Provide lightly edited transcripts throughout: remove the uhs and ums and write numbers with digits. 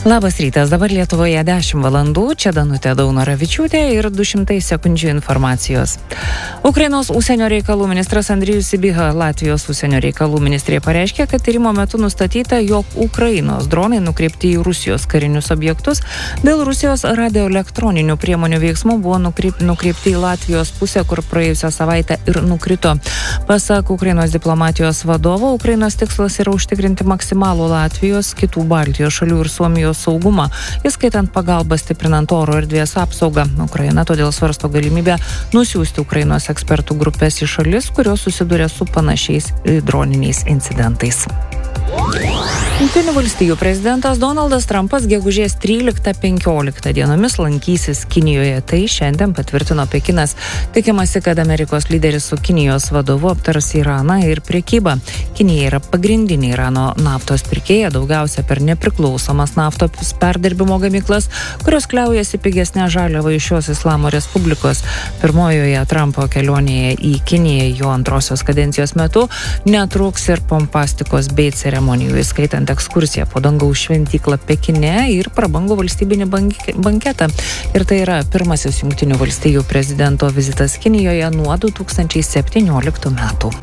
Labas rytas, dabar Lietuvoje 10 valandų, čia Danutė Daunoravičiūtė ir 200 sekundžių informacijos. Ukrainos užsienio reikalų ministras Andrijus Sybiha Latvijos užsienio reikalų ministrė pareiškė, kad tyrimo metu nustatyta, jog Ukrainos dronai nukreipti į Rusijos karinius objektus dėl Rusijos radioelektroninių priemonių veiksmų buvo nukreipti į Latvijos pusę, kur praėjusią savaitę ir nukrito. Pasak Ukrainos diplomatijos vadovo, Ukrainos tikslas yra užtikrinti maksimalų Latvijos, kitų Baltijos šalių ir Suomijos saugumą, įskaitant pagalbą stiprinant oro erdvės apsaugą. Ukraina todėl svarsto galimybę nusiųsti Ukrainos ekspertų grupės į šalis, kurios susiduria su panašiais droniniais incidentais. Jungtinių valstijų prezidentas Donaldas Trumpas gegužės 13-15 dienomis lankysis Kinijoje. Tai šiandien patvirtino Pekinas. Tikimasi, kad Amerikos lyderis su Kinijos vadovu aptars Iraną ir prekybą. Kinija yra pagrindinė Irano naftos pirkėja, daugiausia per nepriklausomas naftos perdirbimo gamyklas, kurios kliaujasi pigesnę žaliavą iš šios Islamo Respublikos. Pirmojoje Trumpo kelionėje į Kiniją jo antrosios kadencijos metu netruks ir pompastikos bei ceremonijų, įskaitant ekskursiją po dangaus šventyklą Pekine ir prabangų valstybinį banketą. Ir tai yra pirmasis Jungtinių valstijų prezidento vizitas Kinijoje nuo 2017 metų.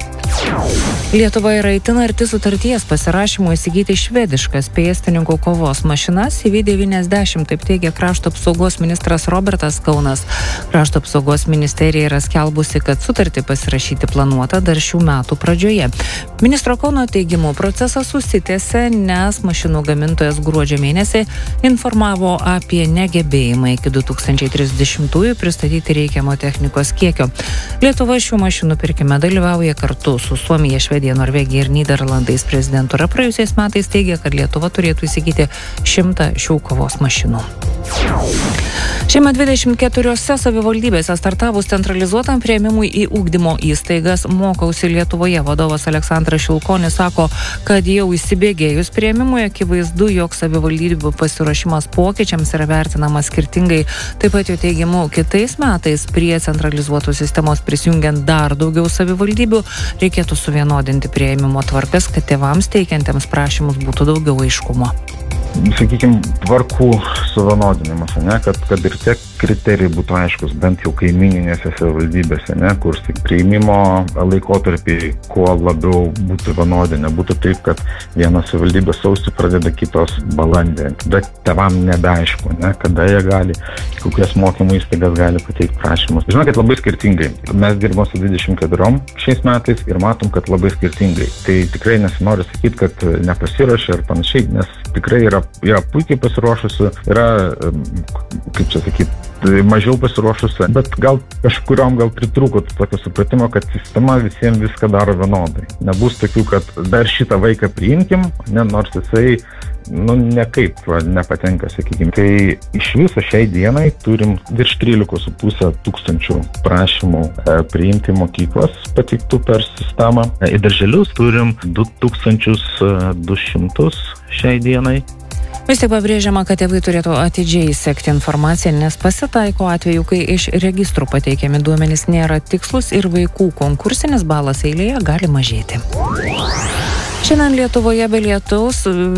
Lietuva yra itin arti sutarties pasirašymo įsigyti švediškas pėstininkų kovos mašinas CV90, taip teigia Krašto apsaugos ministras Robertas Kaunas. Krašto apsaugos ministerija yra skelbusi, kad sutartį pasirašyti planuota dar šių metų pradžioje. Ministro Kauno teigimu procesas užsitęsė, nes mašinų gamintojas gruodžio mėnesį informavo apie negebėjimą iki 2030-ųjų pristatyti reikiamo technikos kiekio. Lietuva šių mašinų pirkime dalyvauja kartu su Suomija, Švedija, Norvegija ir Nyderlandais. Prezidentūra praėjusiais metais teigia, kad Lietuva turėtų įsigyti 100 šių kovos mašinų. Šiemet 24 savivaldybėse startavus centralizuotam priėmimui į ugdymo įstaigas Mokausi Lietuvoje vadovas Aleksandras Šilkonis sako, kad jau įsibėgėjus priėmimui akivaizdu, jog savivaldybių pasiruošimas pokyčiams yra vertinamas skirtingai. Taip pat jo teigimu, kitais metais prie centralizuotos sistemos prisijungiant dar daugiau savivaldybių reikėtų suvienodinti priėmimo tvarkas, kad tėvams teikiantiems prašymus būtų daugiau aiškumo. Sakykime, tvarkų suvienodinimas, kad ir tie kriterijai būtų aiškus, bent jau kaimininėse savivaldybėse, kur priėmimo laikotarpiai kuo labiau būtų vienodinę. Būtų taip, kad vienas savivaldybė sausį pradeda, kitos balandį. Bet tėvam nebeaišku, kada jie gali, kokias mokymo įstaigas gali pateikti prašymus. Žinokit, labai skirtingai. Mes dirbame su 24 šiais metais ir matom, kad labai skirtingai. Tai tikrai nesinori sakyti, kad nepasiruošia ir panašiai, nes tikrai yra puikiai pasiruošusi, yra, kaip čia sakyti, mažiau pasiruošusi, bet gal kažkuriom pritrūko tokio supratimo, kad sistema visiems viską daro vienodai. Nebus tokių, kad dar šitą vaiką priimkim, nors jisai nekaip nepatenka, sakykime. Tai iš viso šiai dienai turim virš 13,5 tūkstančių prašymų priimti mokyklas pateiktų per sistemą. Į darželius turim 2200 šiai dienai. Vis tik pabrėžiama, kad tėvai turėtų atidžiai sekti informaciją, nes pasitaiko atveju, kai iš registrų pateikiami duomenys nėra tikslus ir vaikų konkursinis balas eilėje gali mažėti. Šiandien Lietuvoje be lietaus,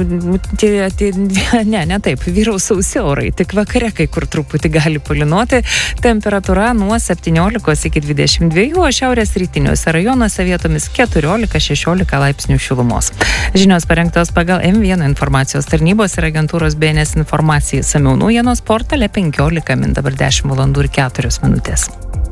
vyraus sausi orai, tik vakare kai kur truputį gali palynoti, temperatūra nuo 17 iki 22, o šiaurės rytiniuose rajonuose vietomis 14-16 laipsnių šilumos. Žinios parengtos pagal M1 informacijos tarnybos ir agentūros BNS informacijai. Samiau naujienos portale 15 min, dabar 10 valandų ir 4 minutės.